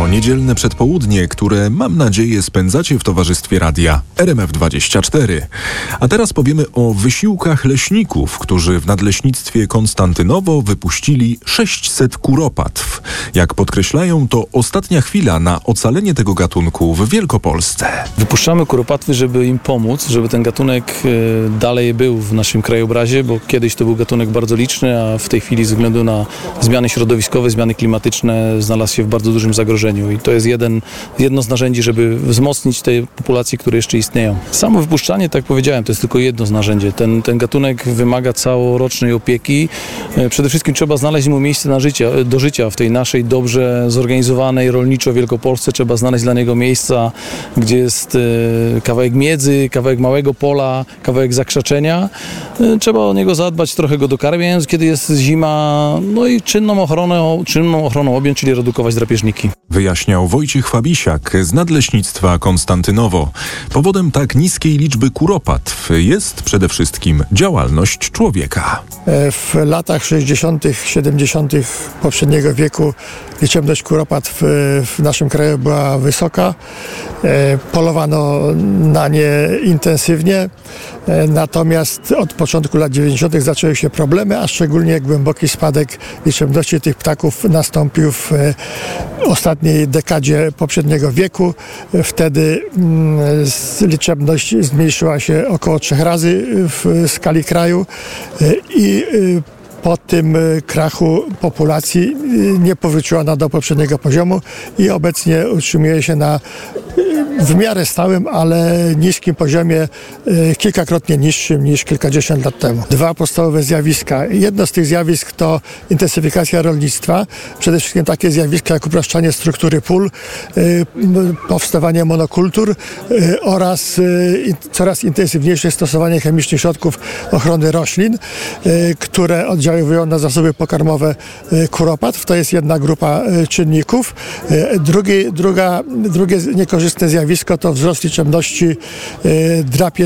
To niedzielne przedpołudnie, które mam nadzieję spędzacie w towarzystwie radia RMF24. A teraz powiemy o wysiłkach leśników, którzy w Nadleśnictwie Konstantynowo wypuścili 600 kuropatw. Jak podkreślają, to ostatnia chwila na ocalenie tego gatunku w Wielkopolsce. Wypuszczamy kuropatwy, żeby im pomóc, żeby ten gatunek dalej był w naszym krajobrazie, bo kiedyś to był gatunek bardzo liczny, a w tej chwili ze względu na zmiany środowiskowe, zmiany klimatyczne znalazł się w bardzo dużym zagrożeniu i to jest jedno z narzędzi, żeby wzmocnić te populacje, które jeszcze istnieją. Samo wypuszczanie, tak jak powiedziałem, to jest tylko jedno z narzędzi. Ten gatunek wymaga całorocznej opieki. Przede wszystkim trzeba znaleźć mu miejsce do życia w tej naszej dobrze zorganizowanej rolniczo Wielkopolsce. Trzeba znaleźć dla niego miejsca, gdzie jest kawałek miedzy, kawałek małego pola, kawałek zakrzaczenia. Trzeba o niego zadbać, trochę go dokarmiając, kiedy jest zima, no i czynną ochroną objąć, czyli redukować drapieżniki. Wyjaśniał Wojciech Fabisiak z Nadleśnictwa Konstantynowo. Powodem tak niskiej liczby kuropatw jest przede wszystkim działalność człowieka. W latach 60., 70. poprzedniego wieku liczebność kuropatw w naszym kraju była wysoka. Polowano na nie intensywnie. Natomiast od początku lat 90. zaczęły się problemy, a szczególnie głęboki spadek liczebności tych ptaków nastąpił w ostatniej dekadzie poprzedniego wieku. Wtedy liczebność zmniejszyła się około 3 razy w skali kraju i po tym krachu populacji nie powróciła ona do poprzedniego poziomu i obecnie utrzymuje się na w miarę stałym, ale niskim poziomie, kilkakrotnie niższym niż kilkadziesiąt lat temu. 2 podstawowe zjawiska. Jedno z tych zjawisk to intensyfikacja rolnictwa. Przede wszystkim takie zjawiska jak upraszczanie struktury pól, powstawanie monokultur oraz coraz intensywniejsze stosowanie chemicznych środków ochrony roślin, które oddziaływują na zasoby pokarmowe kuropatw. To jest jedna grupa czynników. Drugie niekorzystne zjawisko to wzrost liczebności drapieżników